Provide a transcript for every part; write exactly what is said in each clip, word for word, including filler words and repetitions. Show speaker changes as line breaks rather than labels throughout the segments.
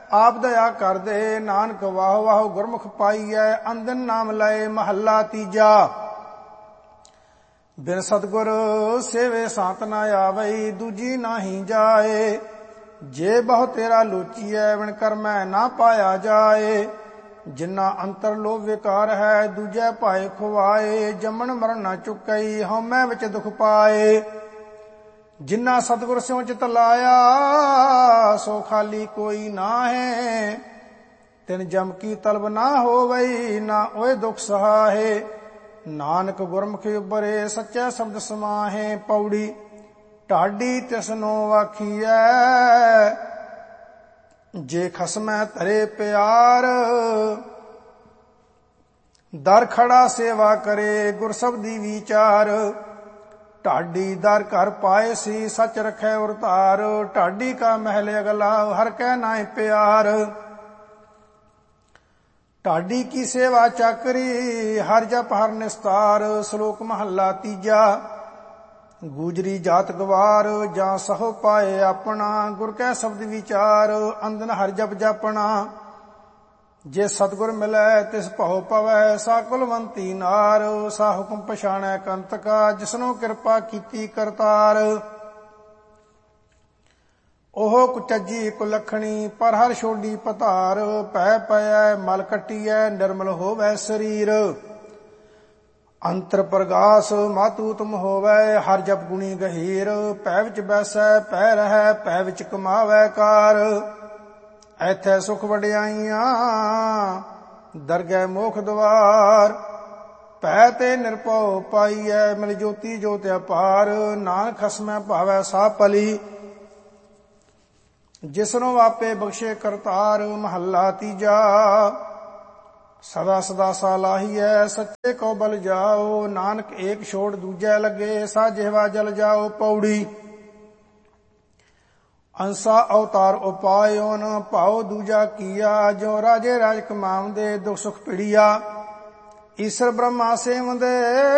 ਆਪ ਦਇਆ ਕਰਦੇ। ਨਾਨਕ ਵਾਹ ਵਾਹ ਗੁਰਮੁਖ ਪਾਈਐ, ਅੰਦਨ ਨਾਮ ਲਏ ਮਹੱਲਾ ਤੀਜਾ। ਬਿਨ ਸਤਿਗੁਰ ਸੇਵੇ ਸਾਤ ਨਾ ਆਵਈ, ਦੂਜੀ ਨਾਹੀ ਜਾਏ। ਜੇ ਬਹੁ ਤੇਰਾ ਲੋਚੀਐ, ਬਿਨ ਕਰਮੈ ਨਾ ਪਾਇਆ ਜਾਏ। ਜਿੰਨਾ ਅੰਤਰ ਲੋਭ ਵਿਕਾਰ ਹੈ, ਦੂਜੈ ਭਾਏ ਖੁਆਏ। ਜੰਮਣ ਮਰਨ ਨਾ ਚੁੱਕਈ, ਹਉਮੈ ਵਿੱਚ ਦੁਖ ਪਾਏ। ਜਿੰਨਾ ਸਤਿਗੁਰ ਸਿਉ ਚਿਤ ਲਾਇਆ, ਸੋ ਖਾਲੀ ਕੋਈ ਨਾਹੇ। ਤਿਨ ਜਮ ਕੀ ਤਲਬ ਨਾ ਹੋਵਈ, ਨਾ ਓਏ ਦੁਖ ਸਹਾਏ। ਨਾਨਕ ਗੁਰਮੁਖਿ ਉਬਰੇ, ਸੱਚੇ ਸ਼ਬਦ ਸਮਾਹੇ। ਪੌੜੀ ਢਾਡੀ ਤਿਸਨੋ ਆਖੀਐ, ਜੇ ਖਸਮੈ ਧਰੇ ਪਿਆਰ। ਦਰ ਖੜਾ ਸੇਵਾ ਕਰੇ, ਗੁਰ ਸਬਦੀ ਵਿਚਾਰ। ਢਾਡੀ ਦਰ ਘਰ ਪਾਏ ਸੀ, ਸੱਚ ਰਖੈ ਉਰਤਾਰ। ਢਾਡੀ ਕਾ ਮਹਿਲ ਅਗਲਾ, ਹਰ ਕੈ ਨਾਇ ਪਿਆਰ। ਢਾਡੀ ਕੀ ਸੇਵਾ ਚਾਕਰੀ, ਹਰ ਜਪ ਹਰ ਨਿਸਤਾਰ। ਸ਼ਲੋਕ ਮਹੱਲਾ ਤੀਜਾ। ਗੂਜਰੀ ਜਾਤ ਗਵਾਰ, ਜਾਂ ਸਹੁ ਪਾਏ ਆਪਣਾ। ਗੁਰ ਕੈ ਸ਼ਬਦ ਵਿਚਾਰ, ਅੰਦਨ ਹਰ ਜਪ ਜਾਪਣਾ। ਜੇ ਸਤਿਗੁਰ ਮਿਲੈ, ਤਿਸ ਭਉ ਪਵੈ, ਸਾ ਕੁਲਵੰਤੀ ਨਾਰ। ਸਾ ਹੁਕਮ ਪਛਾਣੈ ਕੰਤਕਾ, ਜਿਸਨੋ ਕਿਰਪਾ ਕੀਤੀ ਕਰਤਾਰ। ਉਹ ਕੁਚੱਜੀ ਕੁਲੱਖਣੀ, ਪਰ ਹਰ ਛੋਡੀ ਪਧਾਰ। ਪੈ ਪਇਐ ਮਲ ਕੱਟੀਐ, ਨਿਰਮਲ ਹੋਵੈ ਸਰੀਰ। ਅੰਤਰ ਪ੍ਰਗਾਸ ਮਾਤੂ ਤੁਮ ਹੋਵੈ, ਹਰ ਜਪ ਗੁਣੀ ਗਹੀਰ। ਪੈ ਵਿੱਚ ਬੈਸੈ ਪੈ ਰਹੈ, ਪੈ ਵਿੱਚ ਕਮਾਵੈ ਕਾਰ। ਐਥੈ ਸੁਖ ਵਡਿਆਈਆਂ, ਦਰਗਹਿ ਮੋਖ ਦੁਆਰ। ਪੈ ਤੇ ਨਿਰਭਉ ਪਾਈਐ, ਮਿਲ ਜੋਤੀ ਜੋਤਿ ਅਪਾਰ। ਨਾਨਕ ਖਸਮੈ ਭਾਵੈ ਸਾ ਪਲੀ, ਜਿਸਨੋ ਆਪੇ ਬਖਸ਼ੇ ਕਰਤਾਰ। ਮਹੱਲਾ ਤੀਜਾ। ਸਦਾ ਸਦਾ ਸਾਲਾਹੀਐ, ਸੱਚੇ ਕੋ ਬਲ ਜਾਓ। ਨਾਨਕ ਏਕ ਛੋੜ ਦੂਜੈ ਲੱਗੇ, ਸਾ ਜਿਹਵਾ ਜਲ ਜਾਓ। ਪੌੜੀ ਅੰਸਾ ਅਵਤਾਰ ਉਪਾਇਓਨ, ਭਾਉ ਦੂਜਾ ਕੀਆ। ਜੋ ਰਾਜੇ ਰਾਜ ਕਮਾਵਦੇ, ਦੁਖ ਸੁਖ ਪਿੜੀਆ। ਈਸ਼ਰ ਬ੍ਰਹਮਾ ਸੇਵਦੇ,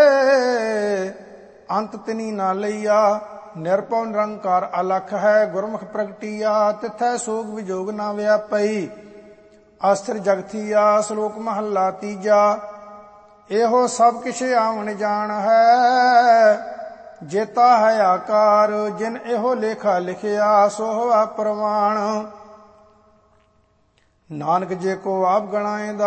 ਅੰਤ ਤਿਨੀ ਨਾ ਲਈਆ। ਨਿਰਭਉ ਨਿਰੰਕਾਰ ਅਲਖ ਹੈ, ਗੁਰਮੁਖ ਪ੍ਰਗਟੀਆ। ਤਿਥੈ ਸੋਗ ਵਿਜੋਗ ਨਾ ਵਿਆਪਈ, ਅਸਥਿਰ ਜਗਥੀਆ। ਸ਼ਲੋਕ ਮਹੱਲਾ ਤੀਜਾ। ਇਹੋ ਸਭ ਕਿਛ ਆਵਣ ਜਾਣ ਹੈ, ਜੇਤਾ ਹੈ ਆਕਾਰ। ਜਿਨ ਇਹੋ ਲੇਖਾ ਲਿਖਿਆ, ਸੋ ਹੋਆ ਪ੍ਰਵਾਣ। ਨਾਨਕ ਜੇ ਕੋ ਆਪ ਗਣਾਏ ਦਾ,